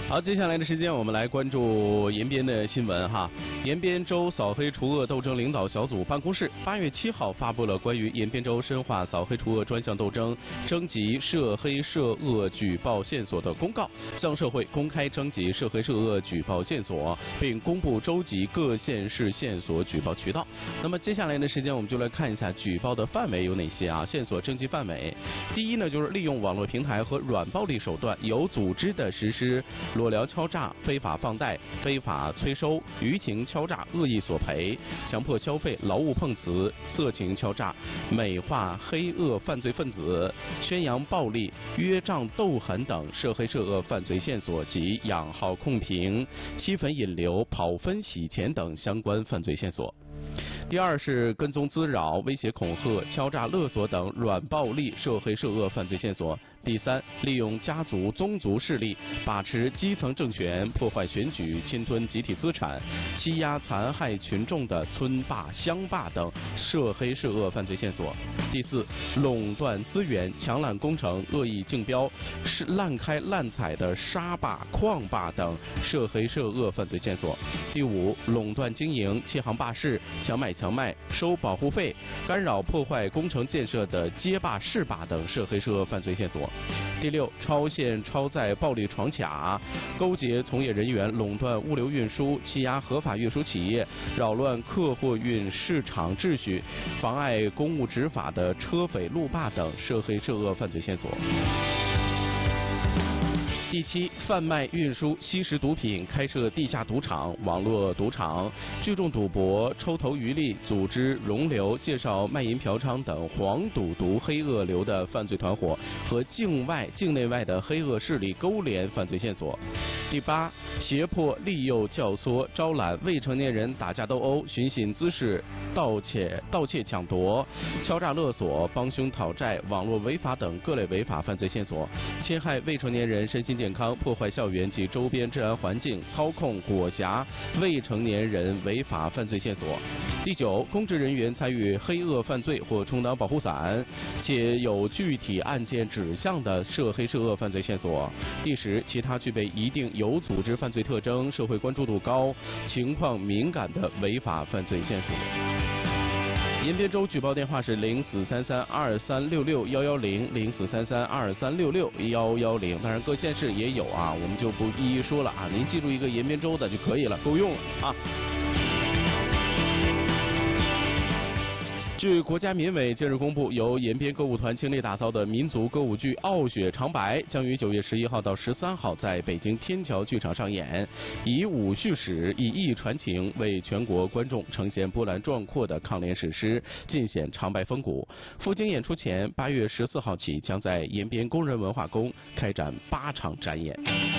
好，接下来的时间我们来关注延边的新闻哈。延边州扫黑除恶斗争领导小组办公室8月7号发布了关于延边州深化扫黑除恶专项斗争征集涉黑涉恶举报线索的公告，向社会公开征集涉黑涉恶举报线索，并公布州级各县市线索举报渠道。那么接下来的时间我们就来看一下举报的范围有哪些啊？线索征集范围，第一呢就是利用网络平台和软暴力手段，有组织的实施裸聊敲诈、非法放贷、非法催收、舆情敲诈、恶意索赔、强迫消费、劳务碰瓷、色情敲诈、美化黑恶犯罪分子、宣扬暴力、约账斗狠等涉黑涉恶犯罪线索及养号控评、吸粉引流、跑分洗钱等相关犯罪线索。第二是跟踪滋扰、威胁恐吓、敲诈勒索等软暴力涉黑涉恶犯罪线索。第三，利用家族宗族势力把持基层政权，破坏选举，侵吞集体资产，欺压残害群众的村霸、乡霸等涉黑涉恶犯罪线索。第四，垄断资源、强揽工程、恶意竞标、是滥开滥采的沙坝、矿坝等涉黑涉恶犯罪线索。第五，垄断经营、欺行霸市、强买强卖、收保护费、干扰破坏工程建设的街霸、市霸等涉黑涉恶犯罪线索。第六，超限超载暴力闯卡，勾结从业人员垄断物流运输，欺压合法运输企业，扰乱客货运市场秩序，妨碍公务执法的车匪路霸等涉黑涉恶犯罪线索。第七，贩卖、运输、吸食毒品，开设地下赌场、网络赌场，聚众赌博、抽头渔利，组织容留、介绍卖淫嫖娼等黄赌毒黑恶流的犯罪团伙和境外、境内外的黑恶势力勾连犯罪线索。第八，胁迫、利诱、教唆、招揽未成年人打架斗殴、寻衅滋事、盗窃抢夺、敲诈勒索、帮凶讨债、网络违法等各类违法犯罪线索，侵害未成年人身心健康，破坏校园及周边治安环境，操控裹挟未成年人违法犯罪线索。第九，公职人员参与黑恶犯罪或充当保护伞，且有具体案件指向的涉黑涉恶犯罪线索。第十，其他具备一定有组织犯罪特征、社会关注度高、情况敏感的违法犯罪线索。延边州举报电话是043323661100，043323661110。当然各县市也有啊，我们就不一一说了啊，您记住一个延边州的就可以了，够用了啊。据国家民委近日公布，由延边歌舞团倾力打造的民族歌舞剧《傲雪长白》将于9月11号到13号在北京天桥剧场上演，以武叙史、以艺传情，为全国观众呈现波澜壮阔的抗联史诗，尽显长白风骨。赴京演出前，8月14号起将在延边工人文化宫开展8场展演。